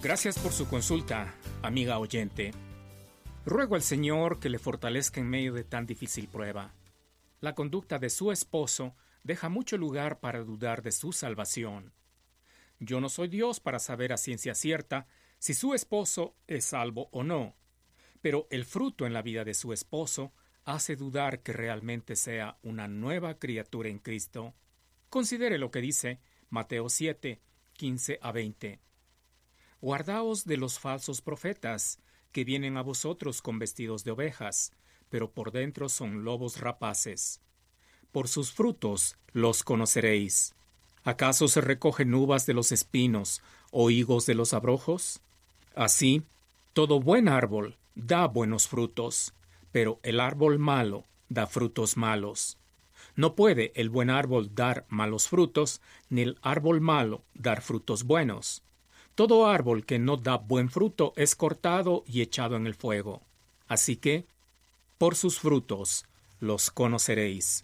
Gracias por su consulta, amiga oyente. Ruego al Señor que le fortalezca en medio de tan difícil prueba. La conducta de su esposo deja mucho lugar para dudar de su salvación. Yo no soy Dios para saber a ciencia cierta si su esposo es salvo o no, pero el fruto en la vida de su esposo hace dudar que realmente sea una nueva criatura en Cristo. Considere lo que dice Mateo 7, 15 a 20. Guardaos de los falsos profetas, que vienen a vosotros con vestidos de ovejas, pero por dentro son lobos rapaces. Por sus frutos los conoceréis. ¿Acaso se recogen uvas de los espinos o higos de los abrojos? Así, todo buen árbol da buenos frutos, pero el árbol malo da frutos malos. No puede el buen árbol dar malos frutos, ni el árbol malo dar frutos buenos. Todo árbol que no da buen fruto es cortado y echado en el fuego. Así que, por sus frutos los conoceréis.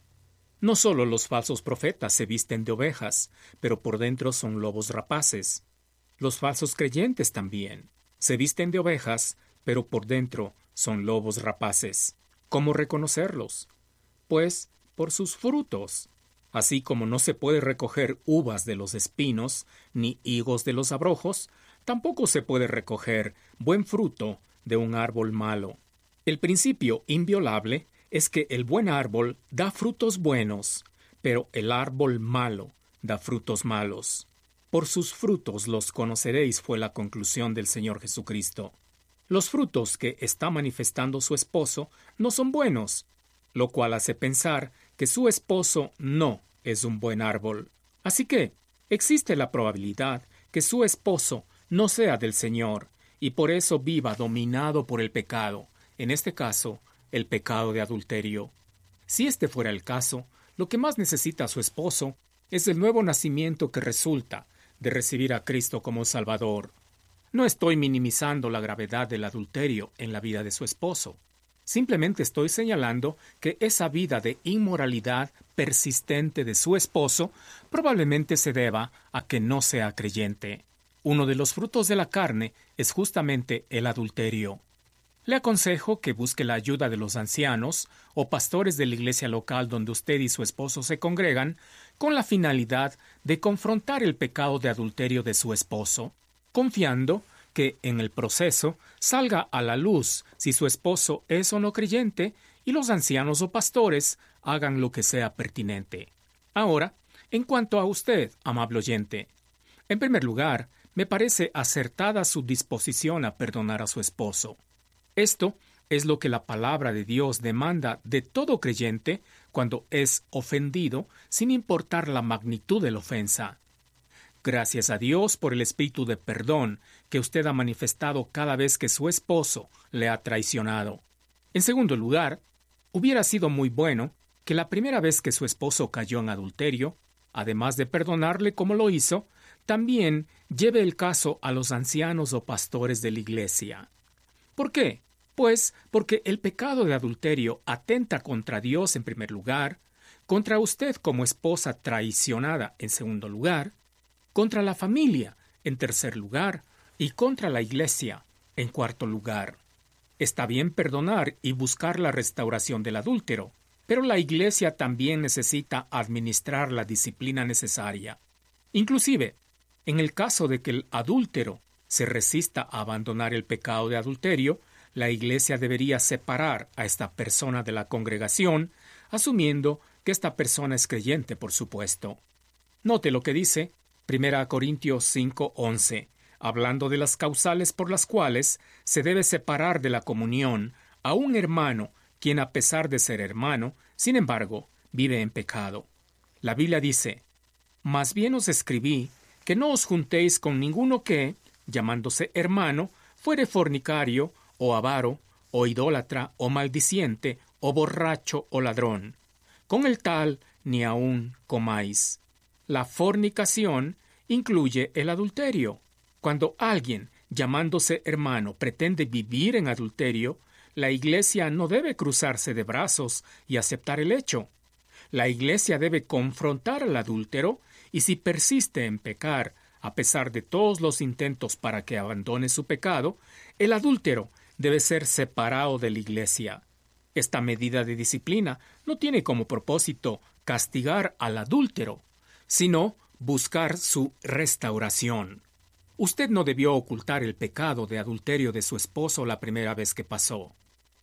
No solo los falsos profetas se visten de ovejas, pero por dentro son lobos rapaces. Los falsos creyentes también se visten de ovejas, pero por dentro son lobos rapaces. ¿Cómo reconocerlos? Pues por sus frutos. Así como no se puede recoger uvas de los espinos, ni higos de los abrojos, tampoco se puede recoger buen fruto de un árbol malo. El principio inviolable es que el buen árbol da frutos buenos, pero el árbol malo da frutos malos. Por sus frutos los conoceréis, fue la conclusión del Señor Jesucristo. Los frutos que está manifestando su esposo no son buenos, lo cual hace pensar que su esposo no es un buen árbol. Así que existe la probabilidad que su esposo no sea del Señor y por eso viva dominado por el pecado, en este caso, el pecado de adulterio. Si este fuera el caso, lo que más necesita su esposo es el nuevo nacimiento que resulta de recibir a Cristo como Salvador. No estoy minimizando la gravedad del adulterio en la vida de su esposo. Simplemente estoy señalando que esa vida de inmoralidad persistente de su esposo probablemente se deba a que no sea creyente. Uno de los frutos de la carne es justamente el adulterio. Le aconsejo que busque la ayuda de los ancianos o pastores de la iglesia local donde usted y su esposo se congregan con la finalidad de confrontar el pecado de adulterio de su esposo, confiando que en el proceso salga a la luz si su esposo es o no creyente y los ancianos o pastores hagan lo que sea pertinente. Ahora, en cuanto a usted, amable oyente, en primer lugar, me parece acertada su disposición a perdonar a su esposo. Esto es lo que la palabra de Dios demanda de todo creyente cuando es ofendido, sin importar la magnitud de la ofensa. Gracias a Dios por el espíritu de perdón que usted ha manifestado cada vez que su esposo le ha traicionado. En segundo lugar, hubiera sido muy bueno que la primera vez que su esposo cayó en adulterio, además de perdonarle como lo hizo, también lleve el caso a los ancianos o pastores de la iglesia. ¿Por qué? Pues porque el pecado de adulterio atenta contra Dios en primer lugar, contra usted como esposa traicionada en segundo lugar, contra la familia en tercer lugar y contra la iglesia en cuarto lugar. Está bien perdonar y buscar la restauración del adúltero, pero la iglesia también necesita administrar la disciplina necesaria. Inclusive, en el caso de que el adúltero se resista a abandonar el pecado de adulterio, la iglesia debería separar a esta persona de la congregación, asumiendo que esta persona es creyente, por supuesto. Note lo que dice 1 Corintios 5:11, hablando de las causales por las cuales se debe separar de la comunión a un hermano quien, a pesar de ser hermano, sin embargo, vive en pecado. La Biblia dice: «Más bien os escribí que no os juntéis con ninguno que, llamándose hermano, fuere fornicario, o avaro, o idólatra, o maldiciente, o borracho, o ladrón. Con el tal ni aun comáis». La fornicación incluye el adulterio. Cuando alguien, llamándose hermano, pretende vivir en adulterio, la iglesia no debe cruzarse de brazos y aceptar el hecho. La iglesia debe confrontar al adúltero y, si persiste en pecar, A pesar de todos los intentos para que abandone su pecado, el adúltero debe ser separado de la iglesia. Esta medida de disciplina no tiene como propósito castigar al adúltero, sino buscar su restauración. Usted no debió ocultar el pecado de adulterio de su esposo la primera vez que pasó.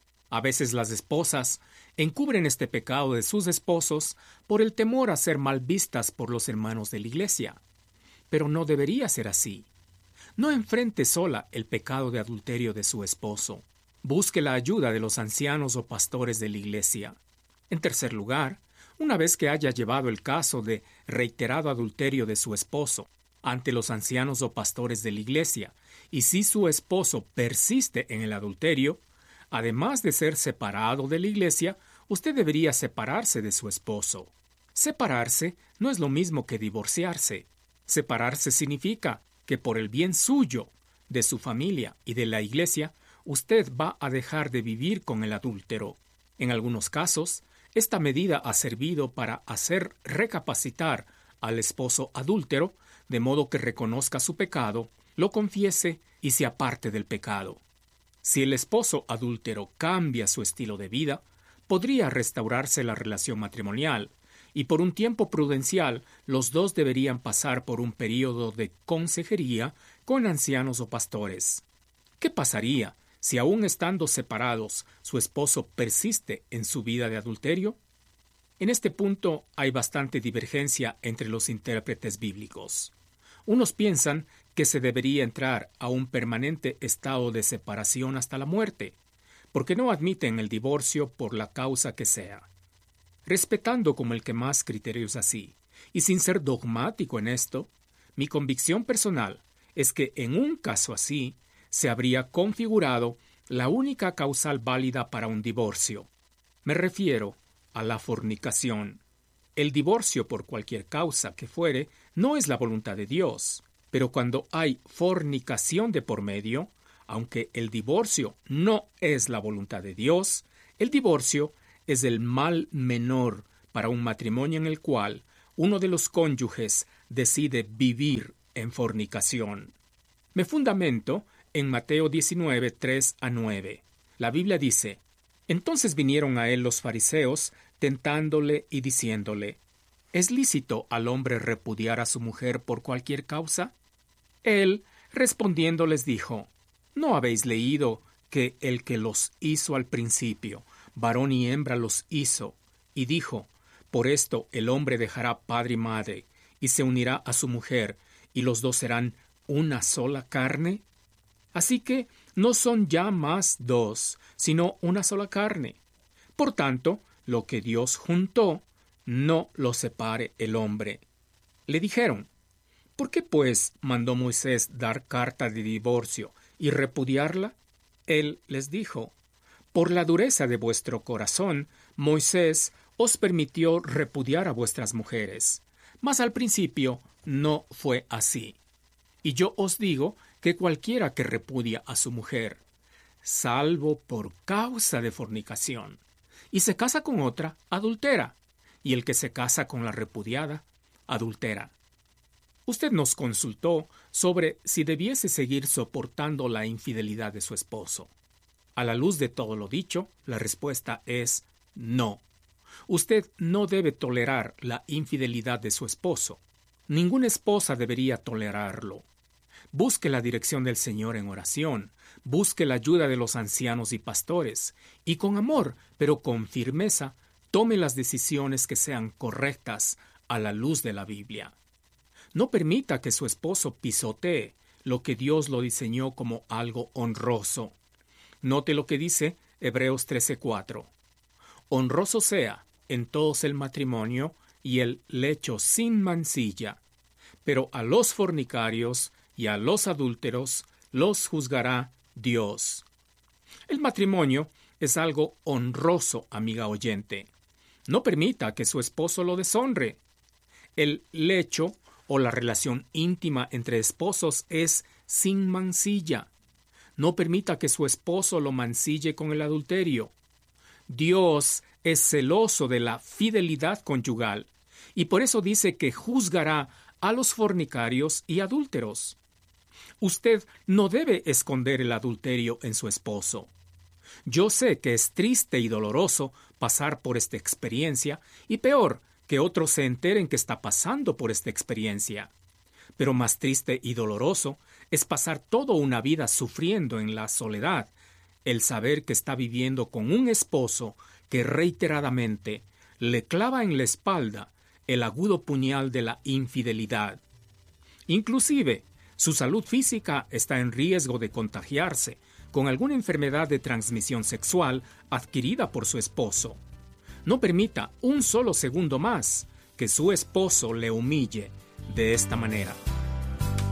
A veces las esposas encubren este pecado de sus esposos por el temor a ser mal vistas por los hermanos de la iglesia. Pero no debería ser así. No enfrente sola el pecado de adulterio de su esposo. Busque la ayuda de los ancianos o pastores de la iglesia. En tercer lugar, una vez que haya llevado el caso de reiterado adulterio de su esposo ante los ancianos o pastores de la iglesia, y si su esposo persiste en el adulterio, además de ser separado de la iglesia, usted debería separarse de su esposo. Separarse no es lo mismo que divorciarse. Separarse significa que por el bien suyo, de su familia y de la iglesia, usted va a dejar de vivir con el adúltero. En algunos casos, esta medida ha servido para hacer recapacitar al esposo adúltero, de modo que reconozca su pecado, lo confiese y se aparte del pecado. Si el esposo adúltero cambia su estilo de vida, podría restaurarse la relación matrimonial, y por un tiempo prudencial los dos deberían pasar por un período de consejería con ancianos o pastores. ¿Qué pasaría si aún estando separados su esposo persiste en su vida de adulterio? En este punto hay bastante divergencia entre los intérpretes bíblicos. Unos piensan que se debería entrar a un permanente estado de separación hasta la muerte, porque no admiten el divorcio por la causa que sea. Respetando como el que más criterios así, y sin ser dogmático en esto, mi convicción personal es que en un caso así se habría configurado la única causal válida para un divorcio. Me refiero a la fornicación. El divorcio por cualquier causa que fuere no es la voluntad de Dios, pero cuando hay fornicación de por medio, aunque el divorcio no es la voluntad de Dios, el divorcio es el mal menor para un matrimonio en el cual uno de los cónyuges decide vivir en fornicación. Me fundamento en Mateo 19, 3-9. La Biblia dice: Entonces vinieron a él los fariseos, tentándole y diciéndole: ¿Es lícito al hombre repudiar a su mujer por cualquier causa? Él, respondiendo, les dijo: ¿No habéis leído que el que los hizo al principio, varón y hembra los hizo, y dijo: Por esto el hombre dejará padre y madre, y se unirá a su mujer, y los dos serán una sola carne? Así que no son ya más dos, sino una sola carne. Por tanto, lo que Dios juntó, no lo separe el hombre. Le dijeron: ¿Por qué pues mandó Moisés dar carta de divorcio y repudiarla? Él les dijo: Por la dureza de vuestro corazón, Moisés os permitió repudiar a vuestras mujeres. Mas al principio no fue así. Y yo os digo que cualquiera que repudia a su mujer, salvo por causa de fornicación, y se casa con otra, adultera, y el que se casa con la repudiada, adultera. Usted nos consultó sobre si debiese seguir soportando la infidelidad de su esposo. A la luz de todo lo dicho, la respuesta es no. Usted no debe tolerar la infidelidad de su esposo. Ninguna esposa debería tolerarlo. Busque la dirección del Señor en oración, busque la ayuda de los ancianos y pastores, y con amor, pero con firmeza, tome las decisiones que sean correctas a la luz de la Biblia. No permita que su esposo pisotee lo que Dios lo diseñó como algo honroso. Note lo que dice Hebreos 13:4. Honroso sea en todos el matrimonio y el lecho sin mancilla, pero a los fornicarios y a los adúlteros los juzgará Dios. El matrimonio es algo honroso, amiga oyente. No permita que su esposo lo deshonre. El lecho o la relación íntima entre esposos es sin mancilla. No permita que su esposo lo mancille con el adulterio. Dios es celoso de la fidelidad conyugal y por eso dice que juzgará a los fornicarios y adúlteros. Usted no debe esconder el adulterio en su esposo. Yo sé que es triste y doloroso pasar por esta experiencia, y peor, que otros se enteren que está pasando por esta experiencia. Pero más triste y doloroso es pasar toda una vida sufriendo en la soledad, el saber que está viviendo con un esposo que reiteradamente le clava en la espalda el agudo puñal de la infidelidad. Inclusive, su salud física está en riesgo de contagiarse con alguna enfermedad de transmisión sexual adquirida por su esposo. No permita un solo segundo más que su esposo le humille de esta manera.